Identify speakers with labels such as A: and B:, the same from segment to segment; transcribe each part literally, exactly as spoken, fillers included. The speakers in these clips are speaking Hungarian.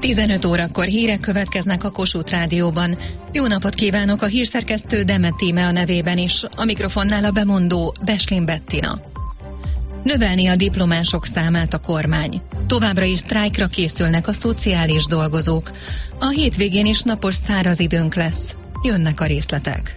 A: tizenöt órakor hírek következnek a Kossuth Rádióban. Jó napot kívánok, a hírszerkesztő Demet Íme a nevében is. A mikrofonnál a bemondó Beslin Bettina. Növelni a diplomások számát a kormány. Továbbra is sztrájkra készülnek a szociális dolgozók. A hétvégén is napos száraz időnk lesz. Jönnek a részletek.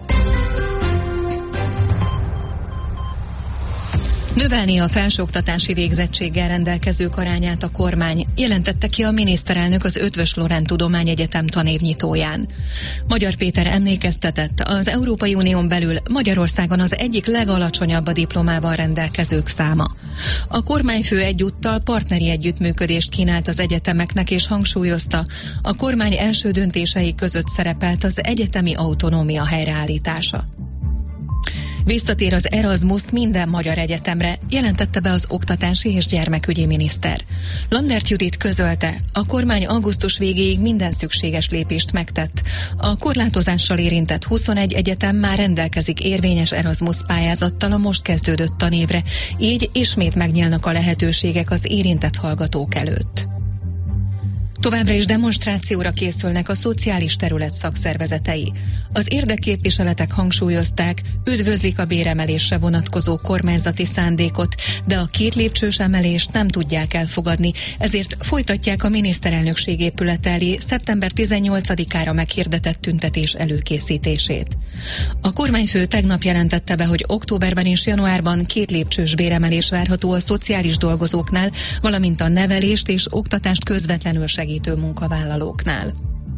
A: Növelni a felsőoktatási végzettséggel rendelkezők arányát a kormány, jelentette ki a miniszterelnök az Eötvös Loránd Tudományegyetem tanévnyitóján. Magyar Péter emlékeztetett, az Európai Unión belül Magyarországon az egyik legalacsonyabb a diplomával rendelkezők száma. A kormányfő egyúttal partneri együttműködést kínált az egyetemeknek és hangsúlyozta, a kormány első döntései között szerepelt az egyetemi autonómia helyreállítása. Visszatér az Erasmus minden magyar egyetemre, jelentette be az oktatási és gyermekügyi miniszter. Landert Judit közölte, a kormány augusztus végéig minden szükséges lépést megtett. A korlátozással érintett huszonegy egyetem már rendelkezik érvényes Erasmus pályázattal a most kezdődött tanévre, így ismét megnyílnak a lehetőségek az érintett hallgatók előtt. Továbbra is demonstrációra készülnek a szociális terület szakszervezetei. Az érdekképviseletek hangsúlyozták, üdvözlik a béremelésre vonatkozó kormányzati szándékot, de a két lépcsős emelést nem tudják elfogadni, ezért folytatják a miniszterelnökség épülete elé szeptember tizennyolcadikára meghirdetett tüntetés előkészítését. A kormányfő tegnap jelentette be, hogy októberben és januárban két lépcsős béremelés várható a szociális dolgozóknál, valamint a nevelést és oktatást közvetlenül segítő munkavállalóknál.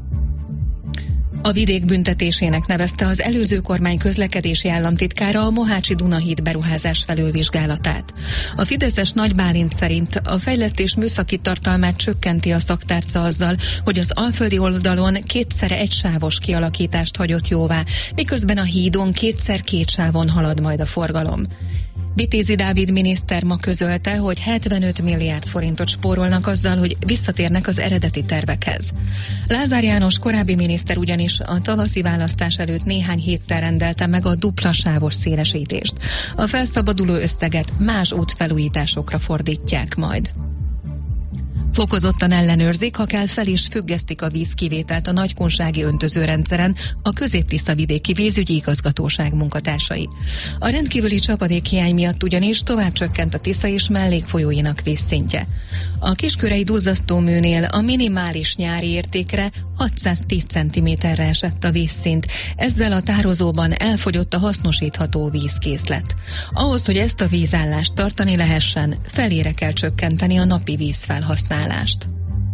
A: A vidék büntetésének nevezte az előző kormány közlekedési államtitkára a Mohácsi Dunahíd beruházás felülvizsgálatát. A fideszes Nagy Bálint szerint a fejlesztés műszaki tartalmát csökkenti a szaktárca azzal, hogy az alföldi oldalon kétszer egysávos kialakítást hagyott jóvá, miközben a hídon kétszer két sávon halad majd a forgalom. Vitézi Dávid miniszter ma közölte, hogy hetvenöt milliárd forintot spórolnak azzal, hogy visszatérnek az eredeti tervekhez. Lázár János korábbi miniszter ugyanis a tavaszi választás előtt néhány héttel rendelte meg a duplasávos szélesítést. A felszabaduló összeget más útfelújításokra fordítják majd. Fokozottan ellenőrzik, ha kell fel is függesztik a vízkivételt a nagykunsági öntözőrendszeren a Közép-Tiszavidéki Vízügyi Igazgatóság munkatársai. A rendkívüli csapadékhiány miatt ugyanis tovább csökkent a Tisza és mellékfolyóinak vízszintje. A Kiskörei duzzasztóműnél a minimális nyári értékre hatszáztíz centiméterre esett a vízszint, ezzel a tározóban elfogyott a hasznosítható vízkészlet. Ahhoz, hogy ezt a vízállást tartani lehessen, felére kell csökkenteni a napi vízfelhasználást.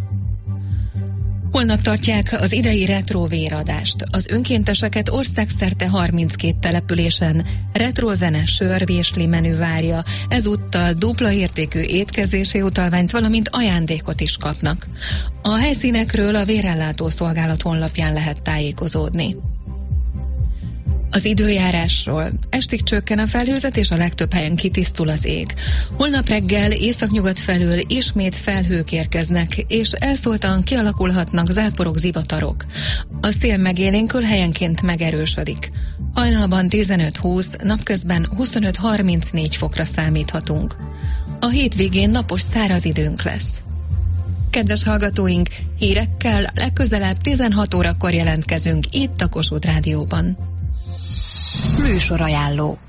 A: Holnap tartják az idei retro véradást. Az önkénteseket országszerte harminckét településen retrozene, sör, vésli menü várja. Ezúttal dupla értékű étkezési utalványt, valamint ajándékot is kapnak. A helyszínekről a Vérellátó Szolgálat honlapján lehet tájékozódni. Az időjárásról. Estig csökken a felhőzet, és a legtöbb helyen kitisztul az ég. Holnap reggel északnyugat felől ismét felhők érkeznek, és elszóltan kialakulhatnak záporok, zivatarok. A szél megélénkül, helyenként megerősödik. Hajnalban tizenöt-húsz, napközben huszonöt-harmincnégy fokra számíthatunk. A hétvégén napos száraz időnk lesz. Kedves hallgatóink, hírekkel legközelebb tizenhat órakor jelentkezünk itt a Kossuth Rádióban.
B: Műsorajánló.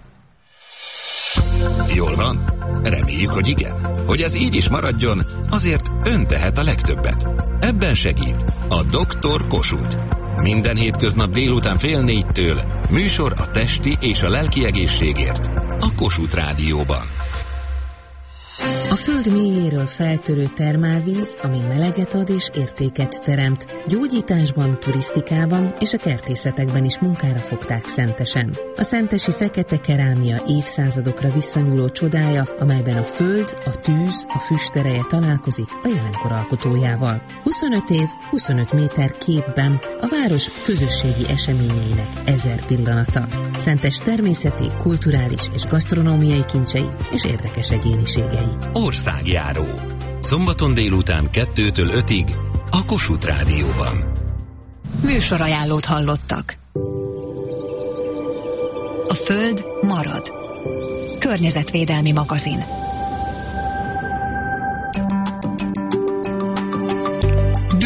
C: Jól van? Reméljük, hogy igen. Hogy ez így is maradjon, azért ön tehet a legtöbbet. Ebben segít a doktor Kossuth. Minden hétköznap délután fél négytől műsor a testi és a lelki egészségért a Kossuth Rádióban.
D: A föld mélyéről feltörő termálvíz, ami meleget ad és értéket teremt. Gyógyításban, turisztikában és a kertészetekben is munkára fogták Szentesen. A szentesi fekete kerámia évszázadokra visszanyúló csodája, amelyben a föld, a tűz, a füst ereje találkozik a jelenkor alkotójával. huszonöt év, huszonöt méter képben a város közösségi eseményeinek ezer pillanata. Szentes természeti, kulturális és gasztronómiai kincsei és érdekes egyéniségei.
C: Országjáró. Szombaton délután kettőtől ötig a Kossuth Rádióban.
B: Műsorajánlót hallottak. A Föld marad. Környezetvédelmi magazin.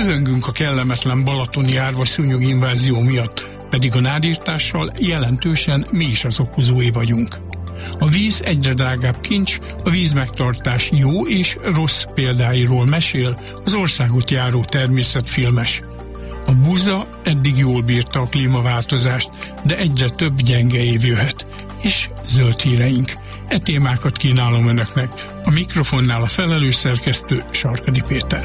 E: Dühöngünk a kellemetlen balatoni árvaszúnyog invázió miatt, pedig a nádírtással jelentősen mi is az okozói vagyunk. A víz egyre drágább kincs, a vízmegtartás jó és rossz példáiról mesél az országot járó természetfilmes. A buza eddig jól bírta a klímaváltozást, de egyre több gyenge év jöhet, és zöld híreink. E témákat kínálom önöknek. A mikrofonnál a felelős szerkesztő Sarkadi Péter.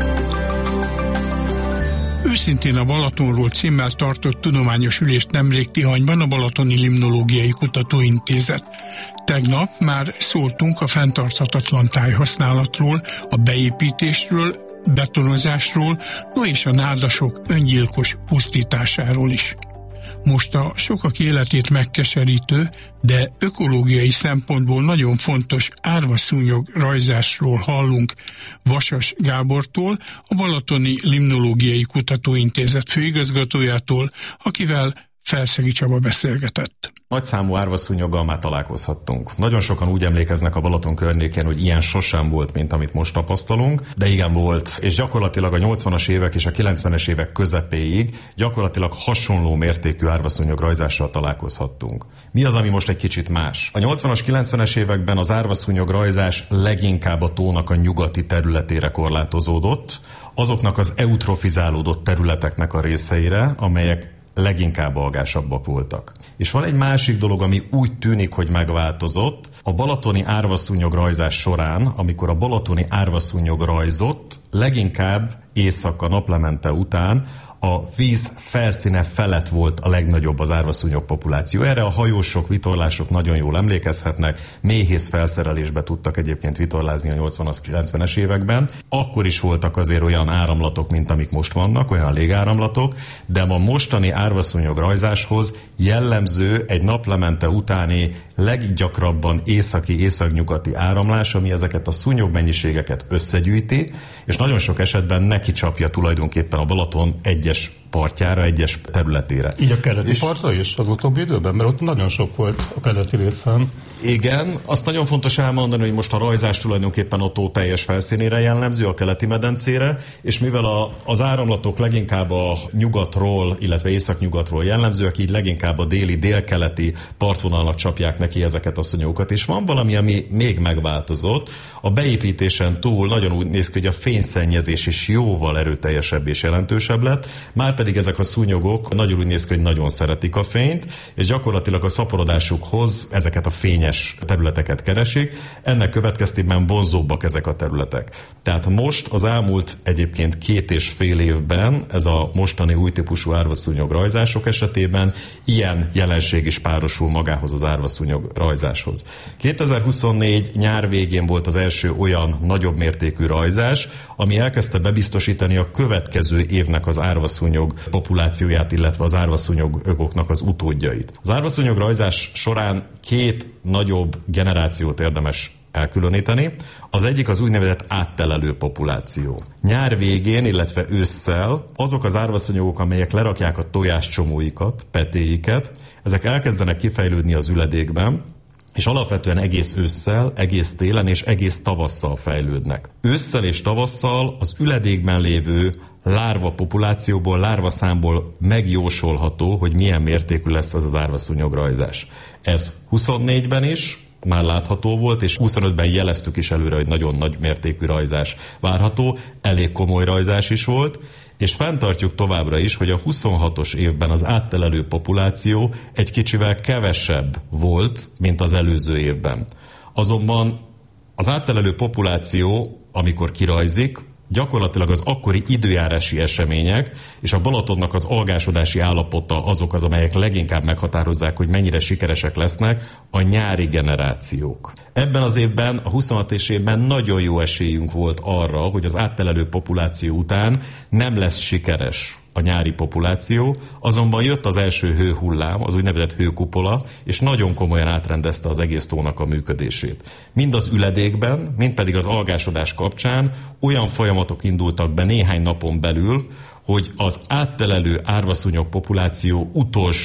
E: Őszintén a Balatonról címmel tartott tudományos ülést nemrég Tihanyban a Balatoni Limnológiai Kutatóintézet. Tegnap már szóltunk a fenntarthatatlan tájhasználatról, a beépítésről, betonozásról, no és a nádasok öngyilkos pusztításáról is. Most a sokak életét megkeserítő, de ökológiai szempontból nagyon fontos árvaszúnyog rajzásról hallunk Vasas Gábortól, a Balatoni Limnológiai Kutatóintézet főigazgatójától, akivel Felszegi Csaba beszélgetett.
F: Nagyszámú árvaszúnyoggal már találkozhattunk. Nagyon sokan úgy emlékeznek a Balaton környékén, hogy ilyen sosem volt, mint amit most tapasztalunk, de igen volt, és gyakorlatilag a nyolcvanas évek és a kilencvenes évek közepéig gyakorlatilag hasonló mértékű árvaszúnyog rajzással találkozhattunk. Mi az, ami most egy kicsit más? A nyolcvanas, kilencvenes években az árvaszúnyog rajzás leginkább a tónak a nyugati területére korlátozódott, azoknak az eutrofizálódott területeknek a részeire, amelyek leginkább algásabbak voltak. És van egy másik dolog, ami úgy tűnik, hogy megváltozott. A balatoni árvaszúnyog rajzás során, amikor a balatoni árvaszúnyog rajzott, leginkább éjszaka naplemente után a víz felszíne felett volt a legnagyobb az árvaszúnyog populáció. Erre a hajósok, vitorlások nagyon jól emlékezhetnek, méhész felszerelésbe tudtak egyébként vitorlázni a nyolcvanas, kilencvenes években. Akkor is voltak azért olyan áramlatok, mint amik most vannak, olyan légáramlatok, de a mostani árvaszúnyog rajzáshoz jellemző egy naplemente utáni leggyakrabban északi, északnyugati áramlás, ami ezeket a szúnyogmennyiségeket összegyűjti, és nagyon sok esetben neki csapja tulajdonképpen a Balaton egyes partjára, egyes területére.
G: Így a keleti és partra is az utóbbi időben? Mert ott nagyon sok volt a keleti részen.
F: Igen, azt nagyon fontos elmondani, hogy most a rajzás tulajdonképpen a tó teljes felszínére jellemző, a keleti medencére, és mivel a, az áramlatok leginkább a nyugatról, illetve északnyugatról jellemzőek, így leginkább a déli, délkeleti partvonalnak csapják neki ezeket a szúnyogokat. És van valami, ami még megváltozott. A beépítésen túl nagyon úgy néz ki, hogy a fényszennyezés is jóval erőteljesebb és jelentősebb lett, márpedig ezek a szúnyogok nagyon úgy néz ki, hogy nagyon szeretik a fényt, és gyakorlatilag a szaporodásukhoz ezeket a fényes területeket keresik. Ennek következtében vonzóbbak ezek a területek. Tehát most az elmúlt egyébként két és fél évben ez a mostani új típusú árvaszúnyog rajzások esetében ilyen jelenség is párosul magához az árvaszúnyog rajzáshoz. kétezer-huszonnégy nyár végén volt az első olyan nagyobb mértékű rajzás, ami elkezdte bebiztosítani a következő évnek az árvaszúnyog populációját, illetve az árvaszúnyogoknak az utódjait. Az árvaszúnyog rajzás során két nagyobb generációt érdemes elkülöníteni. Az egyik az úgynevezett áttelelő populáció. Nyár végén, illetve ősszel azok az árvaszúnyogok, amelyek lerakják a tojáscsomóikat, petéiket, ezek elkezdenek kifejlődni az üledékben, és alapvetően egész ősszel, egész télen és egész tavasszal fejlődnek. Ősszel és tavasszal az üledékben lévő lárva populációból, lárva számból megjósolható, hogy milyen mértékű lesz az az árvaszúnyog rajzás. Ez huszonnégyben is már látható volt, és huszonötben jeleztük is előre, hogy nagyon nagy mértékű rajzás várható, elég komoly rajzás is volt, és fenntartjuk továbbra is, hogy a huszonhatos évben az áttelelő populáció egy kicsivel kevesebb volt, mint az előző évben. Azonban az áttelelő populáció, amikor kirajzik, gyakorlatilag az akkori időjárási események és a Balatonnak az algásodási állapota azok az, amelyek leginkább meghatározzák, hogy mennyire sikeresek lesznek a nyári generációk. Ebben az évben, a huszonhatos évben nagyon jó esélyünk volt arra, hogy az áttelelő populáció után nem lesz sikeres a nyári populáció, azonban jött az első hőhullám, az úgynevezett hőkupola, és nagyon komolyan átrendezte az egész tónak a működését. Mind az üledékben, mind pedig az algásodás kapcsán olyan folyamatok indultak be néhány napon belül, hogy az áttelelő árvaszúnyog populáció utolsó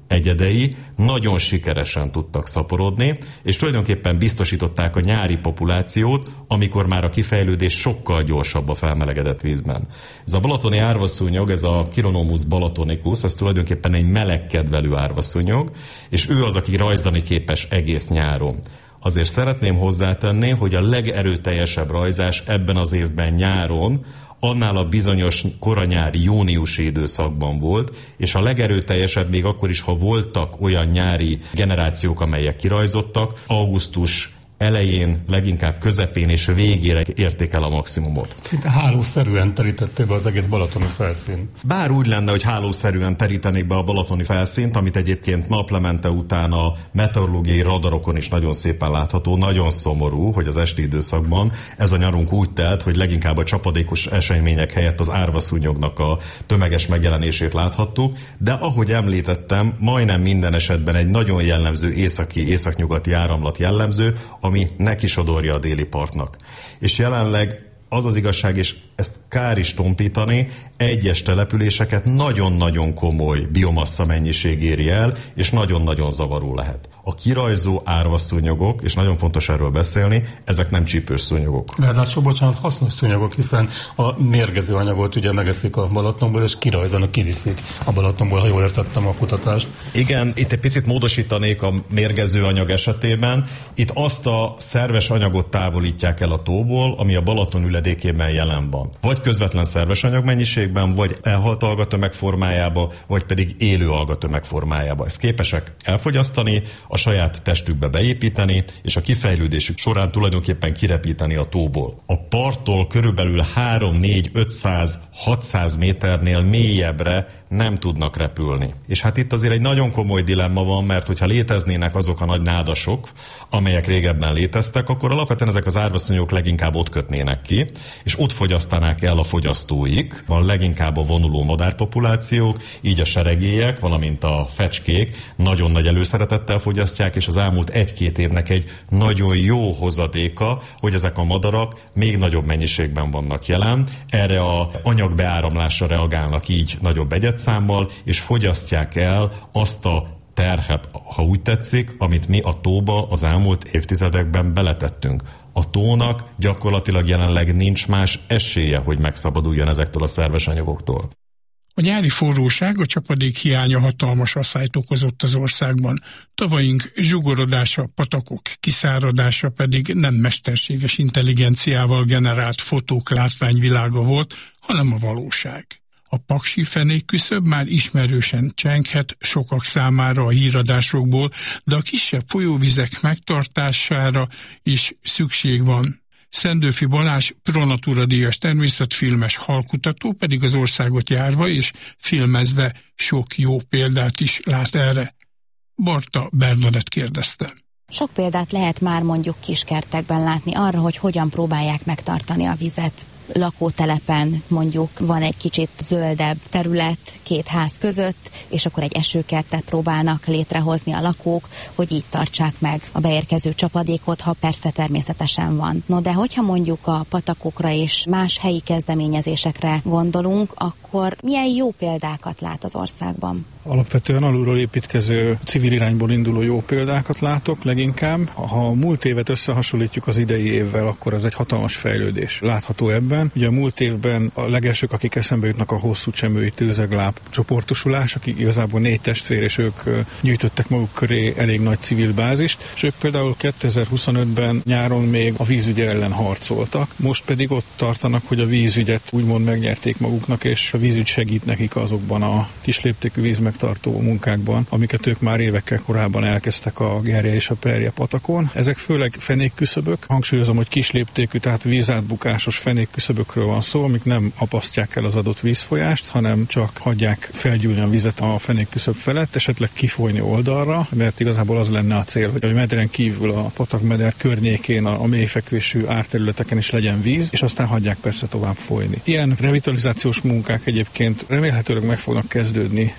F: egyedei nagyon sikeresen tudtak szaporodni, és tulajdonképpen biztosították a nyári populációt, amikor már a kifejlődés sokkal gyorsabb a felmelegedett vízben. Ez a balatoni árvaszúnyog, ez a Chironomus balatonicus, ez tulajdonképpen egy melegkedvelő árvaszúnyog, és ő az, aki rajzani képes egész nyáron. Azért szeretném hozzátenni, hogy a legerőteljesebb rajzás ebben az évben nyáron annál a bizonyos koranyári júniusi időszakban volt, és a legerőteljesebb még akkor is, ha voltak olyan nyári generációk, amelyek kirajzottak, augusztus elején, leginkább közepén és végére érték el a maximumot.
G: Szinte hálószerűen terítették be az egész balatoni felszín.
F: Bár úgy lenne, hogy hálószerűen terítenék be a balatoni felszínt, amit egyébként naplemente után a meteorológiai radarokon is nagyon szépen látható, nagyon szomorú, hogy az esti időszakban ez a nyarunk úgy telt, hogy leginkább a csapadékos események helyett az árvaszúnyognak a tömeges megjelenését láthattuk, de ahogy említettem, majdnem minden esetben egy nagyon jellemző északi, északnyugati áramlat jellemző, ami nekisodorja a déli partnak. És jelenleg az az igazság, és ezt kár is tompítani, egyes településeket nagyon-nagyon komoly biomassa mennyiség éri el, és nagyon-nagyon zavaró lehet. A kirajzó árvaszúnyogok, és nagyon fontos erről beszélni, ezek nem csípős szúnyogok.
G: Ráadásul, bocsánat, hasznos szúnyogok, hiszen a mérgező anyagot ugye megeszik a Balatonból, és kirajzanak, kiviszik a Balatonból, ha jól értettem a kutatást.
F: Igen, itt egy picit módosítanék a mérgező anyag esetében. Itt azt a szerves anyagot távolítják el a tóból, ami a Balaton üledékében jelen van. Vagy közvetlen szerves anyag mennyiségben, vagy elhalt algatömeg formájába, vagy pedig élő algatömeg formájába. Ezt képesek elfogyasztani, a saját testükbe beépíteni, és a kifejlődésük során tulajdonképpen kirepíteni a tóból. A parttól körülbelül három, négy, ötszáz, hatszáz méternél mélyebbre nem tudnak repülni. És hát itt azért egy nagyon komoly dilemma van, mert hogyha léteznének azok a nagy nádasok, amelyek régebben léteztek, akkor alapvetően ezek az árvaszúnyogok leginkább ott kötnének ki, és ott fogyasztanák el a fogyasztóik, van leginkább a vonuló madárpopulációk, így a seregélyek, valamint a fecskék nagyon nagy előszeretettel fogyasztják, és az elmúlt egy-két évnek egy nagyon jó hozadéka, hogy ezek a madarak még nagyobb mennyiségben vannak jelen. Erre a anyagbeáramlásra reagálnak így nagyobb egyedszámmal, és fogyasztják el azt a terhet, ha úgy tetszik, amit mi a tóba az elmúlt évtizedekben beletettünk. A tónak gyakorlatilag jelenleg nincs más esélye, hogy megszabaduljon ezektől a szerves anyagoktól.
E: A nyári forróság, a csapadék hiánya hatalmas asszályt okozott az országban. Tavaink zsugorodása, patakok kiszáradása pedig nem mesterséges intelligenciával generált fotók látványvilága volt, hanem a valóság. A paksi fenék küszöb már ismerősen csenghet sokak számára a híradásokból, de a kisebb folyóvizek megtartására is szükség van. Szendőfi Balázs Pronatura díjas természetfilmes halkutató pedig az országot járva és filmezve sok jó példát is lát erre. Barta Bernadett kérdezte.
H: Sok példát lehet már mondjuk kiskertekben látni arra, hogy hogyan próbálják megtartani a vizet. Lakótelepen mondjuk van egy kicsit zöldebb terület két ház között, és akkor egy esőkertet próbálnak létrehozni a lakók, hogy így tartsák meg a beérkező csapadékot, ha persze természetesen van. No, de hogyha mondjuk a patakokra és más helyi kezdeményezésekre gondolunk, akkor milyen jó példákat lát az országban?
I: Alapvetően alulról építkező, civil irányból induló jó példákat látok leginkább. Ha a múlt évet összehasonlítjuk az idei évvel, akkor ez egy hatalmas fejlődés látható ebben. Ugye a múlt évben a legelsők, akik eszembe jutnak, a hosszú csemői tőzegláb csoportosulás, akik igazából négy testvér, és ők gyűjtöttek maguk köré elég nagy civil bázist, és ők például kétezer-huszonötben nyáron még a vízügy ellen harcoltak, most pedig ott tartanak, hogy a vízügyet úgymond megnyerték maguknak, és a vízügy segít nekik azokban a kisléptékű vízmegtartó munkákban, amiket ők már évekkel korábban elkezdtek a Gerje és a Perje patakon. Ezek főleg fenékküszöbök, hangsúlyozom, hogy kisléptékű, tehát vízátbukásos fenékküszöbökről van szó, amik nem apasztják el az adott vízfolyást, hanem csak hagyják felgyűlni a vizet a fenékküszöb felett, esetleg kifolyni oldalra, mert igazából az lenne a cél, hogy a medren kívül a patakmeder környékén, a, a mélyfekvésű árterületeken is legyen víz, és aztán hagyják persze tovább folyni. Ilyen revitalizációs munkák egyébként remélhetőleg meg fognak kezdődni igazából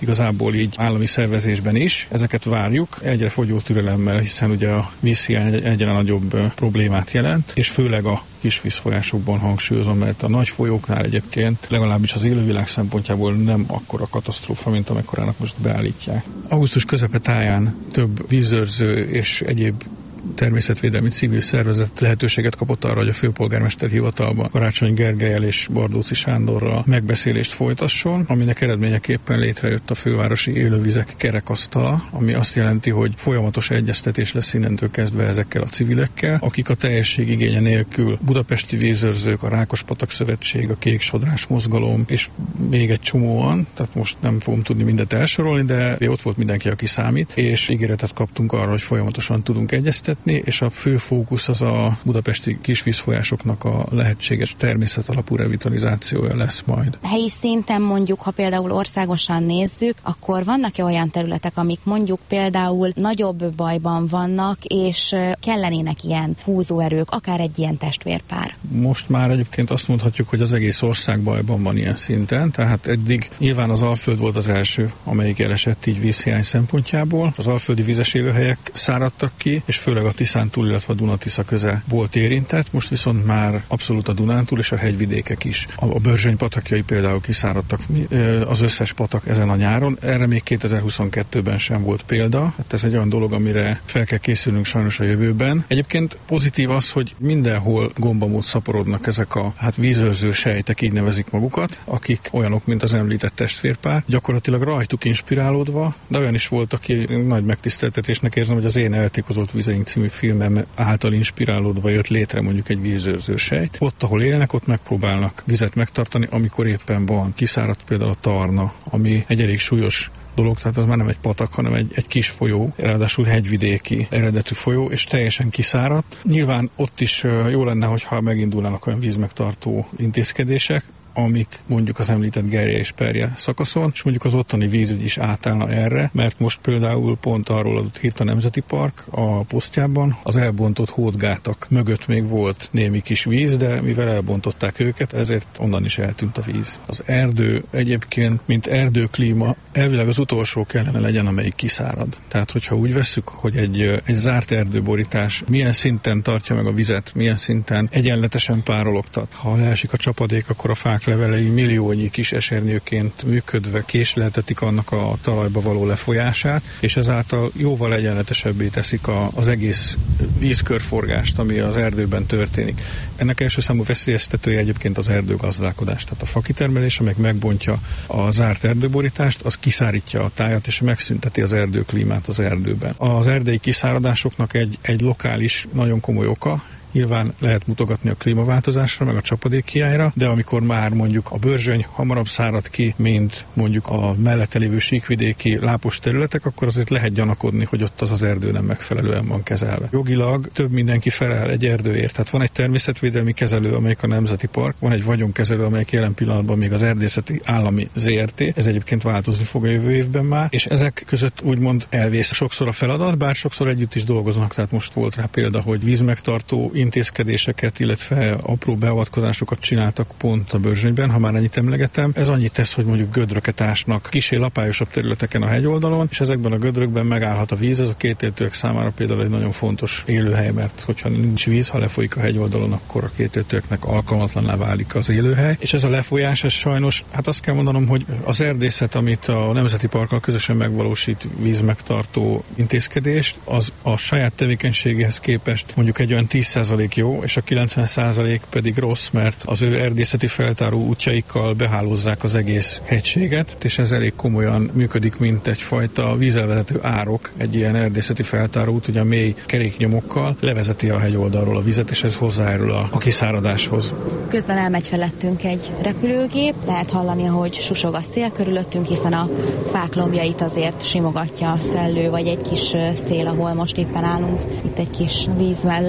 I: szempontból így állami szervezésben is. Ezeket várjuk egyre fogyó türelemmel, hiszen ugye a vízhiány egyre nagyobb problémát jelent, és főleg a kis vízfolyásokban hangsúlyozom, mert a nagy folyóknál egyébként legalábbis az élővilág szempontjából nem akkora katasztrófa, mint amekkorának most beállítják. Augusztus közepe táján több vízőrző és egyéb természetvédelmi civil szervezet lehetőséget kapott arra, hogy a főpolgármester hivatalban Karácsony Gergellyel és Bardóczy Sándorral megbeszélést folytasson, aminek eredményeképpen létrejött a fővárosi élővizek kerekasztala, ami azt jelenti, hogy folyamatos egyeztetés lesz innentől kezdve ezekkel a civilekkel, akik a teljesség igénye nélkül budapesti vízőrzők, a Rákospatak Szövetség, a Kéksodrás Mozgalom, és még egy csomóan, tehát most nem fogom tudni mindent elsorolni, de ott volt mindenki, aki számít, és ígéretet kaptunk arra, hogy folyamatosan tudunk egyeztetni, és a fő fókusz az a budapesti kisvízfolyásoknak a lehetséges természetalapú revitalizációja lesz majd.
H: Helyi szinten mondjuk, ha például országosan nézzük, akkor vannak-e olyan területek, amik mondjuk például nagyobb bajban vannak, és kellenének ilyen húzóerők, akár egy ilyen testvérpár?
I: Most már egyébként azt mondhatjuk, hogy az egész ország bajban van ilyen szinten, tehát eddig nyilván az Alföld volt az első, amelyik elesett így vízhiány szempontjából. Az alföldi vizes élőhelyek száradtak ki, és főleg a Tiszántúl, illetve a Duna-Tisza köze volt érintett, most viszont már abszolút a Dunántúl és a hegyvidékek is. A Börzsöny patakjai például kiszáradtak, az összes patak ezen a nyáron, erre még kétezer-huszonkettőben sem volt példa, hát ez egy olyan dolog, amire fel kell készülnünk sajnos a jövőben. Egyébként pozitív az, hogy mindenhol gombamód szaporodnak ezek a hát vízőrző sejtek, így nevezik magukat, akik olyanok, mint az említett testvérpár, gyakorlatilag rajtuk inspirálódva, de olyan is volt, aki nagy megtiszteltetésnek érzem, hogy az Én eltikozott vizeink című filmem által inspirálódva jött létre mondjuk egy vízőrző sejt. Ott, ahol élnek, ott megpróbálnak vizet megtartani, amikor éppen van. Kiszáradt például a Tarna, ami egy elég súlyos dolog, tehát az már nem egy patak, hanem egy, egy kis folyó, ráadásul hegyvidéki eredetű folyó, és teljesen kiszáradt. Nyilván ott is jó lenne, hogyha megindulnának olyan vízmegtartó intézkedések, amik mondjuk az említett Gerje és Perje szakaszon, és mondjuk az ottani vízügy is átállna erre, mert most például pont arról adott hírt a Nemzeti Park a posztjában, az elbontott hódgátak mögött még volt némi kis víz, de mivel elbontották őket, ezért onnan is eltűnt a víz. Az erdő egyébként, mint erdőklíma, elvileg az utolsó kellene legyen, amelyik kiszárad. Tehát, hogyha úgy vesszük, hogy egy, egy zárt erdőborítás milyen szinten tartja meg a vizet, milyen szinten egyenletesen párologtat. Ha leesik a csapadék, akkor a fák levelei milliónyi kis esernyőként működve késleltetik annak a talajba való lefolyását, és ezáltal jóval egyenletesebbé teszik a, az egész vízkörforgást, ami az erdőben történik. Ennek első számú veszélyeztetője egyébként az erdőgazdálkodás, tehát a fakitermelés, amely megbontja a zárt erdőborítást, az kiszárítja a tájat, és megszünteti az erdőklímát az erdőben. Az erdei kiszáradásoknak egy, egy lokális, nagyon komoly oka, nyilván lehet mutogatni a klímaváltozásra, meg a csapadékhiányra, de amikor már mondjuk a Börzsöny hamarabb szárad ki, mint mondjuk a mellette lévő síkvidéki lápos területek, akkor azért lehet gyanakodni, hogy ott az az erdő nem megfelelően van kezelve. Jogilag több mindenki felel egy erdőért. Tehát van egy természetvédelmi kezelő, amelyik a Nemzeti Park, van egy vagyonkezelő, amelyik jelen pillanatban még az Erdészeti Állami zé er té. Ez egyébként változni fog a jövő évben már, és ezek között úgymond elvész sokszor a feladat, bár sokszor együtt is dolgoznak. Tehát most volt rá példa, hogy vízmegtartó intézkedéseket, illetve apró beavatkozásokat csináltak pont a Börzsönyben, ha már ennyit emlegetem. Ez annyit tesz, hogy mondjuk gödröket ásnak kisé lapályosabb területeken a hegyoldalon, és ezekben a gödrökben megállhat a víz. Ez a kétéltőek számára például egy nagyon fontos élőhely, mert hogyha nincs víz, ha lefolyik a hegyoldalon, akkor a kétéltőeknek alkalmatlanná válik az élőhely. És ez a lefolyás, ez sajnos, hát azt kell mondanom, hogy az erdészet, amit a Nemzeti Parkkal közösen megvalósít vízmegtartó intézkedést, az a saját tevékenységéhez képest mondjuk egy olyan tíz százalék jó, és a kilencven százalék pedig rossz, mert az ő erdészeti feltáró útjaikkal behálózzák az egész hegységet, és ez elég komolyan működik, mint egyfajta vízelvezető árok. Egy ilyen erdészeti feltáró út, ugye mély keréknyomokkal levezeti a hegyoldalról a vizet, és ez hozzájárul a, a kiszáradáshoz.
H: Közben elmegy felettünk egy repülőgép, lehet hallani, ahogy susog a szél körülöttünk, hiszen a fák lombjait azért simogatja a szellő, vagy egy kis szél, ahol most éppen állunk, itt egy kis víz mellett.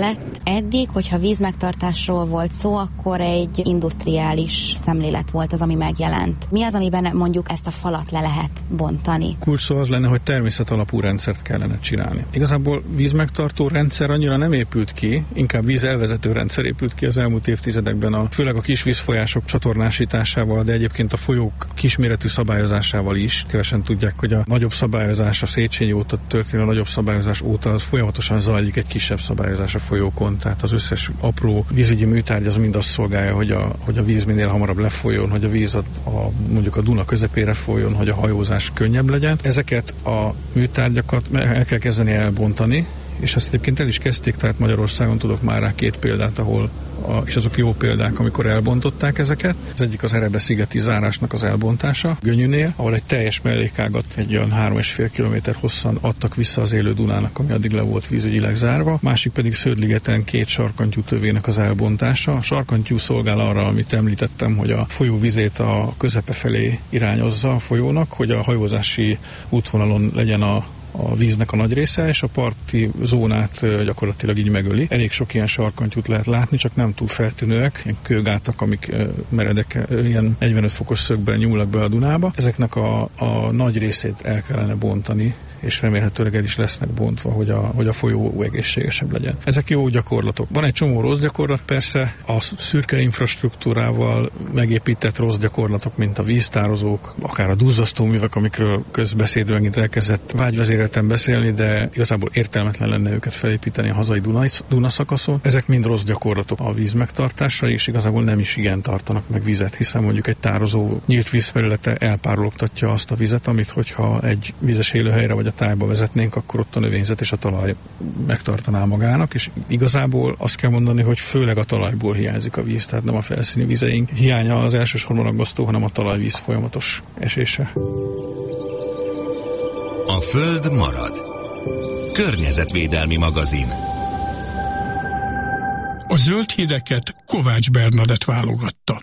H: Eddig, hogyha vízmegtartásról volt szó, akkor egy industriális szemlélet volt az, ami megjelent. Mi az, amiben mondjuk ezt a falat le lehet bontani?
I: Kulcs szó az lenne, hogy természetalapú rendszert kellene csinálni. Igazából vízmegtartó rendszer annyira nem épült ki, inkább vízelvezető rendszer épült ki az elmúlt évtizedekben, a, főleg a kis vízfolyások csatornásításával, de egyébként a folyók kisméretű szabályozásával is. Kevesen tudják, hogy a nagyobb szabályozás a Széchenyi óta történő a nagyobb szabályozás óta az folyamatosan zajlik egy kisebb szabályozás a folyókon, tehát az összes apró vízügyi műtárgy az mind azt szolgálja, hogy a, hogy a víz minél hamarabb lefolyjon, hogy a víz a, a, mondjuk a Duna közepére folyjon, hogy a hajózás könnyebb legyen. Ezeket a műtárgyakat el kell kezdeni elbontani, és ezt egyébként el is kezdték, tehát Magyarországon tudok már rá két példát, ahol a, és azok jó példák, amikor elbontották ezeket. Az egyik az Erebe-szigeti zárásnak az elbontása, Gönyűnél, ahol egy teljes mellékágat egy olyan három és fél kilométer hosszan adtak vissza az élő Dunának, ami addig le volt vízügyileg zárva. Másik pedig Szödligeten két sarkantyú tövének az elbontása. A sarkantyú szolgál arra, amit említettem, hogy a folyó vizét a közepe felé irányozza a folyónak, hogy a hajózási útvonalon legyen a a víznek a nagy része, és a parti zónát gyakorlatilag így megöli. Elég sok ilyen sarkantyút lehet látni, csak nem túl feltűnőek, ilyen kőgátak, amik meredek, ilyen negyvenöt fokos szögben nyúlnak be a Dunába. Ezeknek a, a nagy részét el kellene bontani, és remélhetőleg el is lesznek bontva, hogy a, hogy a folyó egészségesebb legyen. Ezek jó gyakorlatok. Van egy csomó rossz gyakorlat, persze a szürke infrastruktúrával megépített rossz gyakorlatok, mint a víztározók, akár a duzzasztóművek, amikről közbeszédben megint elkezdett vágyvezérelten beszélni, de igazából értelmetlen lenne őket felépíteni a hazai Duna, Duna szakaszon. Ezek mind rossz gyakorlatok a víz megtartásra, és igazából nem is igen tartanak meg vizet, hiszen mondjuk egy tározó nyílt vízfelülete elpárologtatja azt a vizet, amit hogyha egy vízes élőhelyre vagy a tájba vezetnénk, akkor ott a növényzet és a talaj megtartaná magának, és igazából azt kell mondani, hogy főleg a talajból hiányzik a víz, tehát nem a felszíni vizeink hiánya az elsősorban aggasztó, hanem a talajvíz folyamatos esése.
C: A Föld marad. Környezetvédelmi magazin.
E: A zöld híreket Kovács Bernadett válogatta.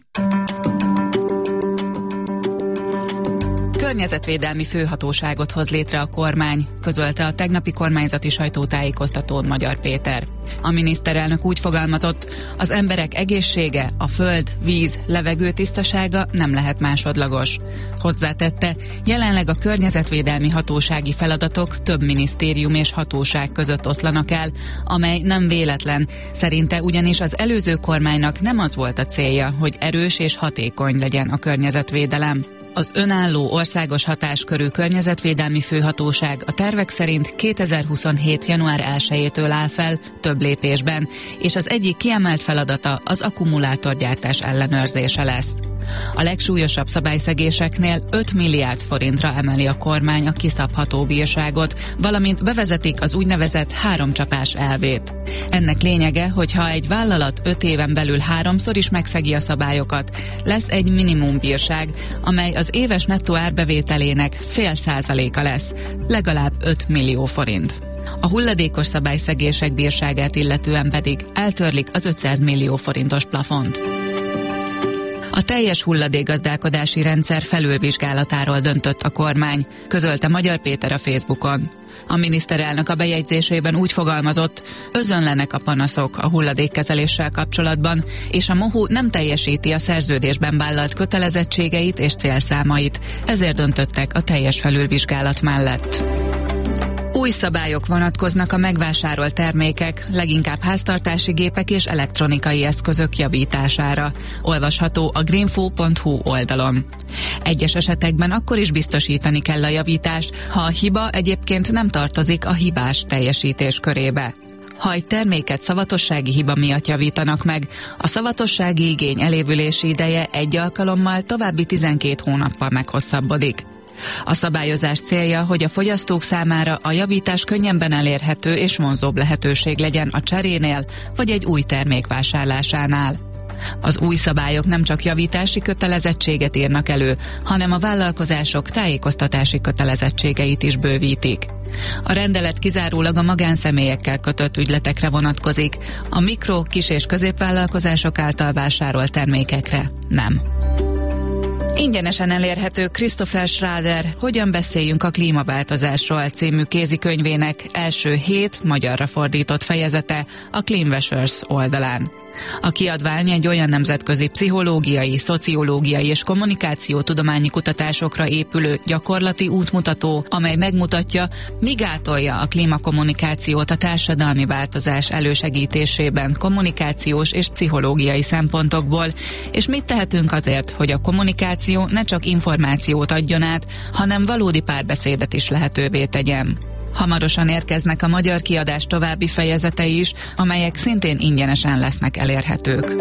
J: Környezetvédelmi főhatóságot hoz létre a kormány, közölte a tegnapi kormányzati sajtótájékoztatón Magyar Péter. A miniszterelnök úgy fogalmazott, az emberek egészsége, a föld, víz, levegő tisztasága nem lehet másodlagos. Hozzátette, jelenleg a környezetvédelmi hatósági feladatok több minisztérium és hatóság között oszlanak el, amely nem véletlen. Szerinte ugyanis az előző kormánynak nem az volt a célja, hogy erős és hatékony legyen a környezetvédelem. Az önálló országos hatáskörű környezetvédelmi főhatóság a tervek szerint kétezer-huszonhét. január elsejétől áll fel több lépésben, és az egyik kiemelt feladata az akkumulátorgyártás ellenőrzése lesz. A legsúlyosabb szabályszegéseknél öt milliárd forintra emeli a kormány a kiszabható bírságot, valamint bevezetik az úgynevezett háromcsapás elvét. Ennek lényege, hogy ha egy vállalat öt éven belül háromszor is megszegi a szabályokat, lesz egy minimumbírság, amely az éves nettó árbevételének fél százaléka lesz, legalább öt millió forint. A hulladékos szabályszegések bírságát illetően pedig eltörlik az ötszáz millió forintos plafont. A teljes hulladékgazdálkodási rendszer felülvizsgálatáról döntött a kormány, közölte Magyar Péter a Facebookon. A miniszterelnök a bejegyzésében úgy fogalmazott, özönlenek a panaszok a hulladékkezeléssel kapcsolatban, és a MOHU nem teljesíti a szerződésben vállalt kötelezettségeit és célszámait, ezért döntöttek a teljes felülvizsgálat mellett. Új szabályok vonatkoznak a megvásárolt termékek, leginkább háztartási gépek és elektronikai eszközök javítására. Olvasható a greenfo pont hu oldalon. Egyes esetekben akkor is biztosítani kell a javítást, ha a hiba egyébként nem tartozik a hibás teljesítés körébe. Ha egy terméket szavatossági hiba miatt javítanak meg, a szavatossági igény elévülési ideje egy alkalommal további tizenkét hónappal meghosszabbodik. A szabályozás célja, hogy a fogyasztók számára a javítás könnyebben elérhető és vonzóbb lehetőség legyen a cserénél vagy egy új termék vásárlásánál. Az új szabályok nem csak javítási kötelezettséget írnak elő, hanem a vállalkozások tájékoztatási kötelezettségeit is bővítik. A rendelet kizárólag a magánszemélyekkel kötött ügyletekre vonatkozik, a mikro-, kis- és középvállalkozások által vásárolt termékekre nem. Ingyenesen elérhető Christopher Schrader Hogyan beszéljünk a klímaváltozásról című kézikönyvének első hét magyarra fordított fejezete a Cleanwashers oldalán. A kiadvány egy olyan nemzetközi pszichológiai, szociológiai és kommunikációtudományi kutatásokra épülő gyakorlati útmutató, amely megmutatja, mi gátolja a klímakommunikációt a társadalmi változás elősegítésében kommunikációs és pszichológiai szempontokból, és mit tehetünk azért, hogy a kommunikáció ne csak információt adjon át, hanem valódi párbeszédet is lehetővé tegyen. Hamarosan érkeznek a magyar kiadás további fejezetei is, amelyek szintén ingyenesen lesznek elérhetők.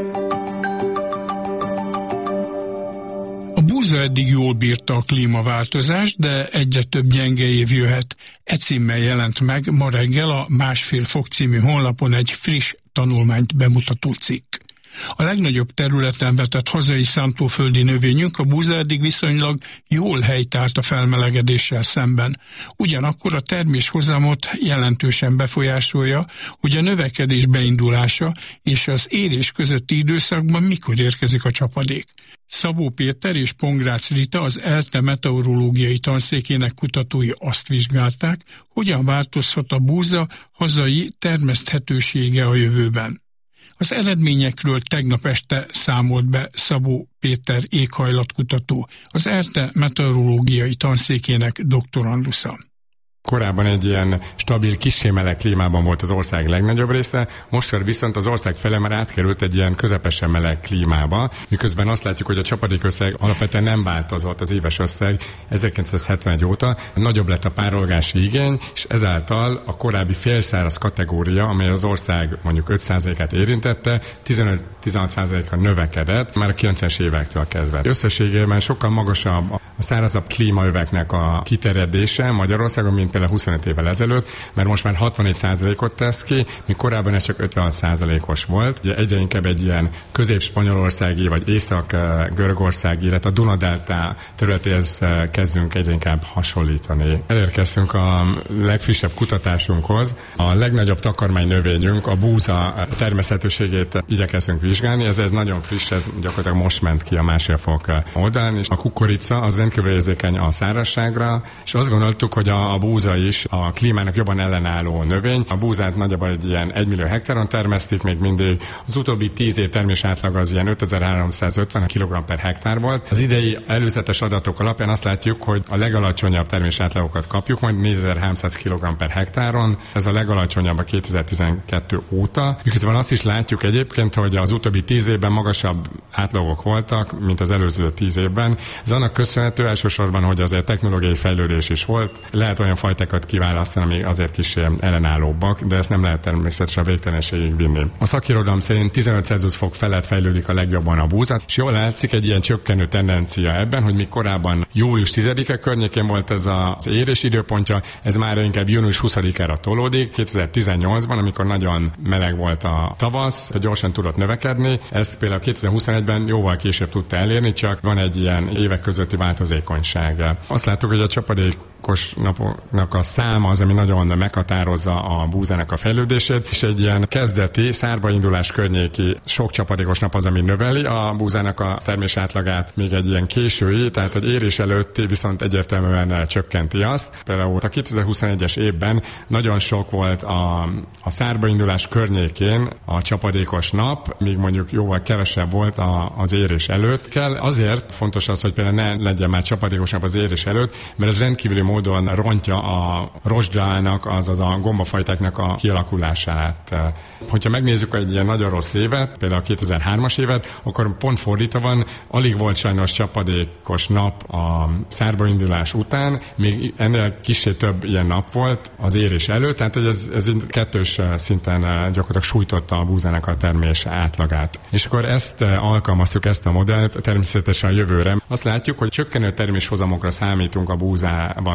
E: A búza eddig jól bírta a klímaváltozást, de egyre több gyenge év jöhet. E címmel jelent meg ma reggel a Másfél fok című honlapon egy friss tanulmányt bemutató cikk. A legnagyobb területen vetett hazai szántóföldi növényünk, a búza eddig viszonylag jól helytált a felmelegedéssel szemben. Ugyanakkor a terméshozamot jelentősen befolyásolja, hogy a növekedés beindulása és az érés közötti időszakban mikor érkezik a csapadék. Szabó Péter és Pongrácz Rita, az ELTE meteorológiai tanszékének kutatói azt vizsgálták, hogyan változhat a búza hazai termeszthetősége a jövőben. Az eredményekről tegnap este számolt be Szabó Péter éghajlatkutató, az ELTE meteorológiai tanszékének doktorandusza.
K: Korábban egy ilyen stabil, kissé meleg klímában volt az ország legnagyobb része, most viszont az ország fele már átkerült egy ilyen közepesen meleg klímába, miközben azt látjuk, hogy a csapadékösszeg alapvetően nem változott, az éves összeg ezerkilencszázhetvenegy óta, nagyobb lett a párolgási igény, és ezáltal a korábbi félszáraz kategória, amely az ország mondjuk öt százalékát érintette, tizenöt-tizenhat százalékra növekedett, már a kilencvenes évektől kezdve. Összességében sokkal magasabb a szárazabb klímaöveknek a kiterjedése Magyarországon, mint például huszonöt évvel ezelőtt, mert most már hatvannégy százalékot tesz ki, míg korábban ez csak ötvenhat százalékos volt. Ugye egyre inkább egy ilyen közép-spanyolországi vagy észak-görögországi, illetve a Duna-delta területéhez kezdünk egyre inkább hasonlítani. Elérkeztünk a legfrissebb kutatásunkhoz. A legnagyobb takarmánynövényünk, a búza természetőségét igyekezünk vizsgálni. Ez egy nagyon friss, ez gyakorlatilag most ment ki a Másfél fok oldalán, és a kukorica az rendkívül érzékeny a szárazságra, és azt gondoltuk, hogy a, a búza is a klímának jobban ellenálló növény. A búzát nagyjából egy ilyen egymillió hektáron termesztik, még mindig az utóbbi tíz év termés átlag az ilyen ötezer-háromszázötven kilogramm per hektár volt. Az idei előzetes adatok alapján azt látjuk, hogy a legalacsonyabb termés átlagokat kapjuk, majd négyezer-háromszáz kilogramm per hektáron. Ez a legalacsonyabb a kétezer-tizenkettő óta. Miközben azt is látjuk egyébként, hogy az utóbbi tíz évben magasabb átlagok voltak, mint az előző tíz évben. Ez annak köszönhető elsősorban, hogy azért technológiai fejlődés is volt. Lehet olyan fajtákat kiválasztani, ami azért kis ellenállóbbak, de ezt nem lehet természetesen a végtelenségig vinni. A szakirodalom szerint tizenöt Celsius fok felett fejlődik a legjobban a búza, és jól látszik egy ilyen csökkenő tendencia ebben, hogy mi korábban július tizedike környékén volt ez az érés időpontja, ez már inkább június huszadikára tolódik. kétezer-tizennyolcban, amikor nagyon meleg volt a tavasz, gyorsan tudott növekedni, ezt például kétezer-huszonegyben jóval később tudta elérni, csak van egy ilyen évek közötti változékonyság. Azt láttuk, hogy a csapadék napoknak a száma az, ami nagyon meghatározza a búzának a fejlődését, és egy ilyen kezdeti szárbaindulás környéki sok csapadékos nap az, ami növeli a búzának a termés átlagát, még egy ilyen késői, tehát egy érés előtti viszont egyértelműen csökkenti azt. Például a kétezer-huszonegyes évben nagyon sok volt a, a szárbaindulás környékén a csapadékos nap, míg mondjuk jóval kevesebb volt a, az érés előtt. Kell azért fontos az, hogy például ne legyen már csapadékos nap az érés előtt, mert ez rendkívüli módon rontja a rozsdának, azaz a gombafajtáknak a kialakulását. Hogyha megnézzük egy ilyen nagyon rossz évet, például a kétezer-hármas évet, akkor pont fordítva van, alig volt sajnos csapadékos nap a szárbaindulás után, még ennél kissé több ilyen nap volt az érés előtt, tehát hogy ez, ez kettős szinten gyakorlatilag sújtotta a búzának a termés átlagát. És akkor ezt alkalmaztuk, ezt a modellt természetesen a jövőre. Azt látjuk, hogy csökkenő terméshozamokra számítunk a búzával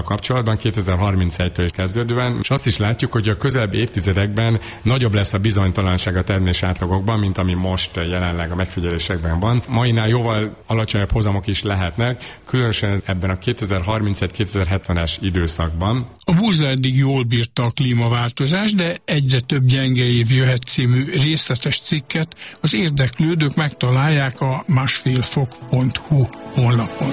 K: kapcsolatban kétezer-harmincegytől kezdődően, és azt is látjuk, hogy a közelebbi évtizedekben nagyobb lesz a bizonytalanság a termés átlagokban, mint ami most jelenleg a megfigyelésekben van. Mainál jóval alacsonyabb hozamok is lehetnek, különösen ebben a kétezer-harmincegy-kétezer-hetvenes időszakban.
E: A burza eddig jól bírta a klímaváltozást, de egyre több gyenge év jöhet című részletes cikket az érdeklődők megtalálják a másfélfok pont hu honlapon.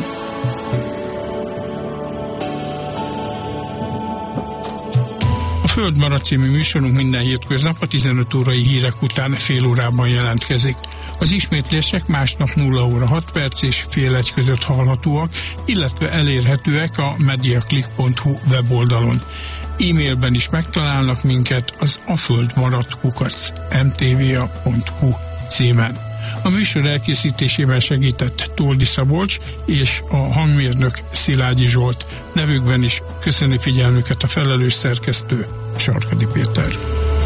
E: A Föld marad című műsorunk minden hétköznap a tizenöt órai hírek után fél órában jelentkezik. Az ismétlések másnap nulla óra hat perc és fél egy között hallhatóak, illetve elérhetőek a mediaclick pont hu weboldalon. E-mailben is megtalálnak minket az aföldmaradt kukac em té vé á pont hu címen. A műsor elkészítésében segített Toldi Szabolcs és a hangmérnök Szilágyi Zsolt. Nevükben is köszöni figyelmüket a felelős szerkesztő, Sarkadi Péter.